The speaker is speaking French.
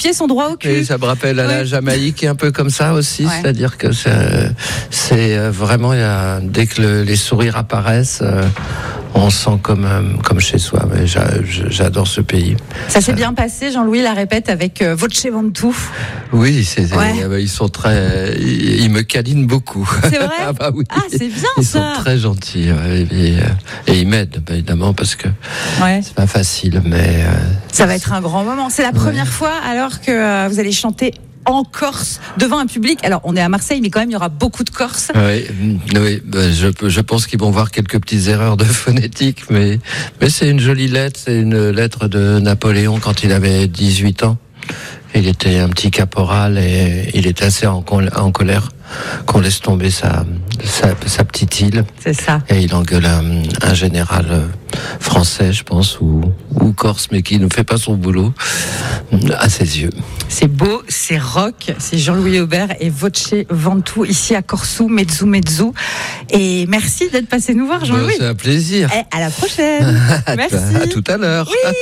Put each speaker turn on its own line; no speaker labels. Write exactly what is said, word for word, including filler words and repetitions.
pieds sont droits au cul.
Et ça me rappelle à
Ouais.
la Jamaïque, un peu comme ça aussi,
Ouais.
c'est-à-dire que c'est, c'est vraiment, il y a, dès que le, les sourires apparaissent, euh, on sent comme, euh, comme chez soi. Mais j'a, j'adore ce pays.
Ça s'est bien passé, Jean-Louis la répète avec euh, Voce Ventoux.
Oui, c'est,
Ouais.
euh, ils sont très, ils, ils me câlinent beaucoup.
C'est vrai
Ah bah oui.
Ah, c'est bien
Ils
ça.
sont très gentils, ouais, et, euh, et ils m'aident bah, évidemment parce que
Ouais.
c'est pas facile, mais euh,
Ça va être un grand moment. C'est la première fois alors que euh, vous allez chanter en Corse devant un public. Alors on est à Marseille, mais quand même il y aura beaucoup de Corses.
oui, oui, bah, je, je pense qu'ils vont voir quelques petites erreurs de phonétique, mais, mais c'est une jolie lettre. C'est une lettre de Napoléon quand il avait dix-huit ans. Il était un petit caporal et il était assez en, col- en colère qu'on laisse tomber sa, sa, sa petite île.
C'est ça.
Et il engueule un, un général euh, français, je pense, ou, ou corse, mais qui ne fait pas son boulot à ses yeux.
C'est beau, c'est rock, c'est Jean-Louis Aubert et Voce Ventoux ici à Corsou, Mezzu Mezzu. Et merci d'être passé nous voir, Jean-Louis.
Bon, c'est un plaisir.
Et à la prochaine. Merci.
À tout à l'heure.
Oui.